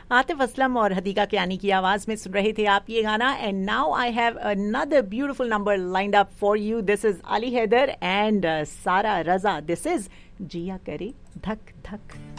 आतिफ असलम और हदीका कियानी की आवाज में सुन रहे थे आप ये गाना. And now I have another beautiful number lined up for you. This is Ali Haider and सारा रजा. दिस इज जिया करे धक धक.